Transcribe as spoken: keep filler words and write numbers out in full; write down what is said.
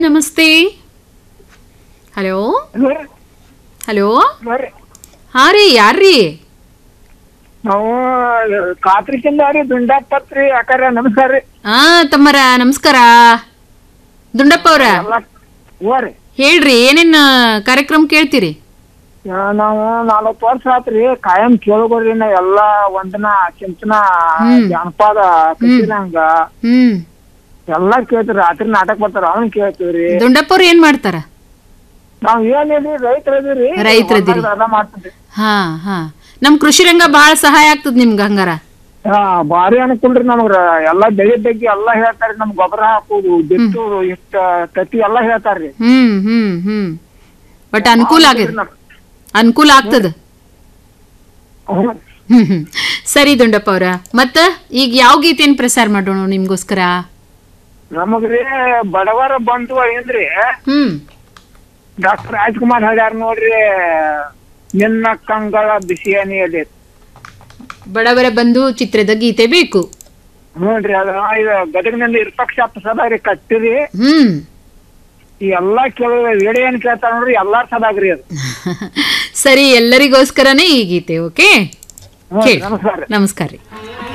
ನಮಸ್ತೆ. Hello hello ಹಾ ರೀ, ಯಾರ್ರೀ? ನಾವು ಕಾತ್ರಿಕಿಂದ ರೀ ದುಂಡಾಪತ್ರಿ ಅಕ್ಕಾರ. ನಮಸ್ಕಾರ ರೀ. ಹಾ ತಮ್ಮರ ನಮಸ್ಕಾರ. ದುಂಡಪ್ಪ ಅವ್ರ ಓರಿ ಹೇಳ್ರಿ, ಏನೇನ್ ಕಾರ್ಯಕ್ರಮ ಕೇಳ್ತೀರಿ? ನಾವು ನಾಲ್ಕು ವರ್ಷ ಆತ್ರಿ ಕಾಯಂ ಕೇಳ್ಬೋದ್ರಿ. ನಾವ್ ಎಲ್ಲಾ ವಂದನ ಚಿಂತನ ಜಾನಪದ ಕೃಷಿರಂಗ ಹ್ಮ್ ಎಲ್ಲಾ ಕೇಳ್ತೀವಿ. ರಾತ್ರಿ ನಾಟಕ ಬರ್ತಾರ ಅವನ್ ಕೇಳ್ತೀವ್ರಿ. ದುಂಡಪ್ಪ ಅವ್ರ ಏನ್ ಮಾಡ್ತಾರ? ನಾವ್ ಏನಿದ್ರಿ ರೈತರದಿರಿ. ರೈತರದಿರಿ. ಅದ ಮಾಡ್ತೀವಿ. ಹಾ ಹಾ ನಮ್ ಕೃಷಿ ರಂಗ ಬಹಳ ಸಹಾಯ ಆಗ್ತದ ನಿಮ್ಗ ಹಂಗಾರ? ಹಾ ಭಾರಿ ಅನುಕೂಲ್ರಿ ನಮ್ಗ. ಎಲ್ಲಾ ಬೆಳೆ ಬಗ್ಗೆ ಎಲ್ಲಾ ಹೇಳ್ತಾರಿ. ನಮ್ ಗೊಬ್ಬರ ಹಾಕುದು, ಬಿತ್ತುದು, ಇಷ್ಟ ತತ್ತಿ ಎಲ್ಲಾ ಹೇಳ್ತಾರ್ರಿ. ಹ್ಮ್ ಹ್ಮ್ ಹ್ಮ್ ಬಟ್ ಅನುಕೂಲ ಆಗ್ಯದ, ಅನುಕೂಲ ಆಗ್ತದ. ಹ್ಮ್ ಹ್ಮ್ ಸರಿ ದುಂಡಪ್ಪ ಅವ್ರ, ಮತ್ತ ಈಗ ಯಾವ ಗೀತೆನ್ ಪ್ರಸಾರ ಮಾಡೋಣ ನಿಮ್ಗೋಸ್ಕರ? ನಮಗ್ರಿ ಬಡವರ ಬಂಧು ಏನ್ರಿ ಹ್ಮ್ ಡಾಕ್ಟರ್ ರಾಜ್ಕುಮಾರ್ ಹೇಳ್ಯಾರ ನೋಡ್ರಿ, ನಿನ್ನ ಕಂಗಳ ಬಿಸಿಯನಿಯಲ್ಲಿ. ಬಡವರ ಬಂಧು ಚಿತ್ರದ ಗೀತೆ ಬೇಕು ನೋಡ್ರಿ. ಅದ ಇದು ಗದಗಿನಲ್ಲಿ ಇರ್ಪಕ್ಷ ಸದಾಗ್ರಿ ಕಟ್ಟಿರಿ. ಹ್ಮ್ ಈ ಎಲ್ಲಾ ಕೇಳ ವೇಳೆ ಏನ್ ಕೇಳ್ತಾರ ನೋಡ್ರಿ, ಎಲ್ಲಾರ್ ಸದಾಗ್ರಿ ಅದು. ಸರಿ, ಎಲ್ಲರಿಗೋಸ್ಕರನೇ ಈ ಗೀತೆ. ಓಕೆ, ನಮಸ್ಕಾರ. ನಮಸ್ಕಾರ ರೀ.